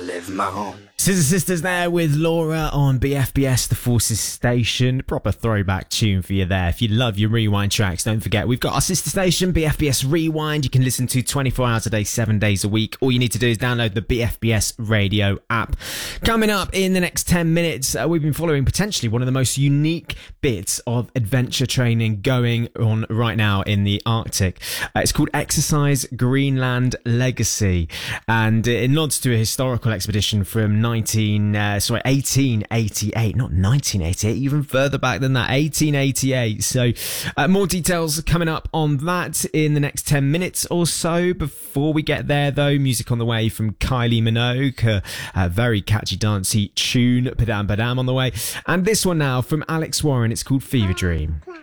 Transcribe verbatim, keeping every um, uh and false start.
live my own. Scissor Sisters there with Laura on B F B S, the Forces Station. Proper throwback tune for you there. If you love your rewind tracks, don't forget we've got our sister station, B F B S Rewind. You can listen to twenty-four hours a day, seven days a week. All you need to do is download the B F B S radio app. Coming up in the next ten minutes, uh, we've been following potentially one of the most unique bits of adventure training going on right now in the Arctic. Uh, it's called Exercise Greenland Legacy, and it nods to a historical expedition from nineteen, uh, sorry, eighteen eighty-eight, not nineteen eighty-eight, even further back than that, eighteen eighty-eight. So uh, more details coming up on that in the next ten minutes or so. Before we get there though, music on the way from Kylie Minogue, a, a very catchy dancey tune, Padam Padam on the way. And this one now from Alex Warren, it's called Fever Dream.